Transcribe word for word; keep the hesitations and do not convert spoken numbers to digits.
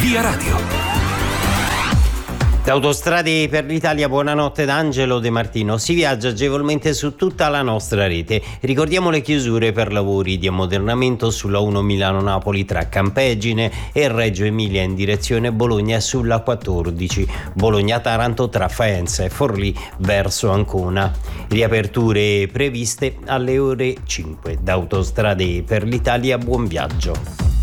Via Radio. Da Autostrade per l'Italia, buonanotte da Angelo De Martino. Si viaggia agevolmente su tutta la nostra rete. Ricordiamo le chiusure per lavori di ammodernamento sulla uno Milano-Napoli tra Campegine e Reggio Emilia in direzione Bologna sulla quattordici, Bologna-Taranto tra Faenza e Forlì verso Ancona. Riaperture previste alle ore cinque. Da Autostrade per l'Italia, buon viaggio.